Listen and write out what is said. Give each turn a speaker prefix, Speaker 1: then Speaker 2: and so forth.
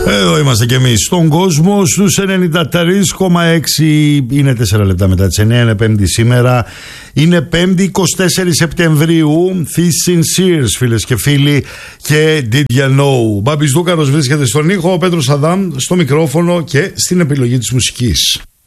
Speaker 1: Εδώ είμαστε κι εμείς στον κόσμο στους 93,6. Είναι 4 λεπτά μετά τις 9. Είναι Πέμπτη σήμερα. Είναι Πέμπτη 24 Σεπτεμβρίου. This sincere, φίλες και φίλοι. Και did you know. Μπάμπης Δούκαρος βρίσκεται στον ήχο. Ο Πέτρος Αδάμ στο μικρόφωνο και στην επιλογή της μουσικής.